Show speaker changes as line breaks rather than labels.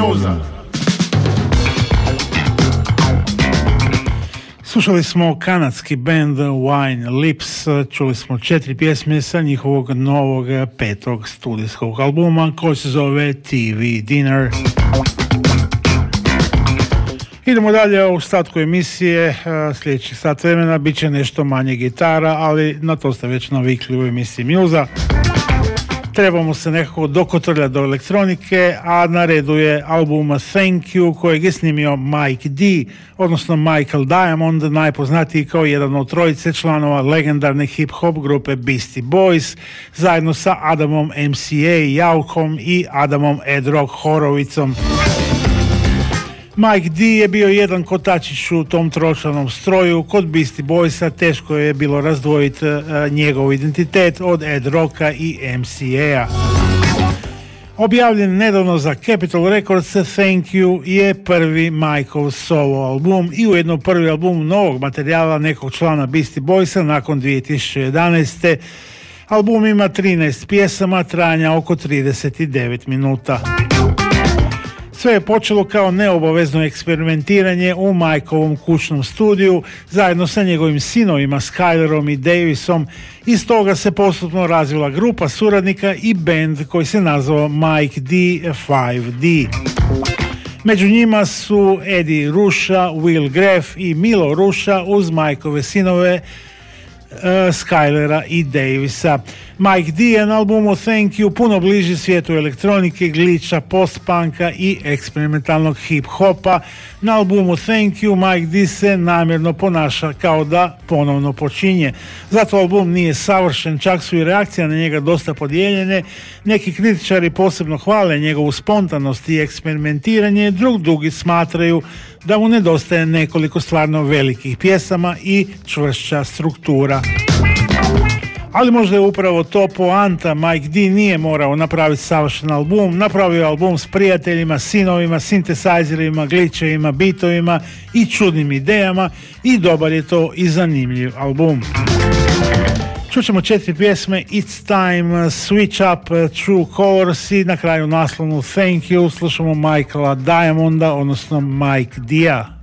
Mjuza. Slušali smo kanadski band Wine Lips, čuli smo 4 pjesme sa njihovog novog 5. studijskog albuma koji se zove TV Dinner. Idemo dalje u statku emisije, sljedeći sat vremena bit će nešto manje gitara, ali na to ste već navikli u emisiji Mjuza. Trebamo se nekako dokotrljati do elektronike, a na redu je album Thank You kojeg je snimio Mike D, odnosno Michael Diamond, najpoznatiji kao jedan od trojice članova legendarne hip-hop grupe Beastie Boys, zajedno sa Adamom MCA Jaukom i Adamom Ed Rock Horovicom. Mike D je bio jedan kotačić u tom tročlanom stroju. Kod Beastie Boysa teško je bilo razdvojiti njegov identitet od Ed Rocka i MCA-a. Objavljen nedavno za Capitol Records, Thank You je prvi Mikeov solo album i ujedno prvi album novog materijala nekog člana Beastie Boysa nakon 2011. Album ima 13 pjesama, trajanja oko 39 minuta. Sve je počelo kao neobavezno eksperimentiranje u Mikeovom kućnom studiju zajedno sa njegovim sinovima Skylerom i Davisom. Iz toga se postupno razvila grupa suradnika i band koji se nazvao Mike D 5D. Među njima su Eddie Ruša, Will Graff i Milo Ruša uz Mikeove sinove Skylera i Davisa. Mike D je na albumu Thank You puno bliži svijetu elektronike, glitcha, post-punka i eksperimentalnog hip-hopa. Na albumu Thank You Mike D se namjerno ponaša kao da ponovno počinje. Zato album nije savršen, čak su i reakcije na njega dosta podijeljene. Neki kritičari posebno hvale njegovu spontanost i eksperimentiranje, drugi smatraju da mu nedostaje nekoliko stvarno velikih pjesama i čvršća struktura. Ali možda je upravo to poanta. Mike D nije morao napraviti savršen album, napravio je album s prijateljima, sinovima, sintesajzerima, glitchevima, bitovima i čudnim idejama i dobar je to i zanimljiv album. Čućemo 4 pjesme, It's Time, Switch Up, True Colors i na kraju naslovnu Thank You slušamo Michaela Diamonda, odnosno Mike D-a.